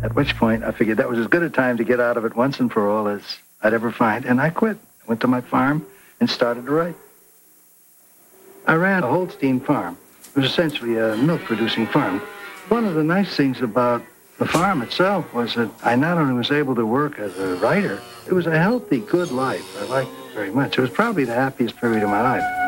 At which point, I figured that was as good a time to get out of it once and for all as I'd ever find, and I quit. Went to my farm and started to write. I ran a Holstein farm. It was essentially a milk-producing farm. One of the nice things about the farm itself was that I not only was able to work as a writer, it was a healthy, good life. I liked it very much. It was probably the happiest period of my life.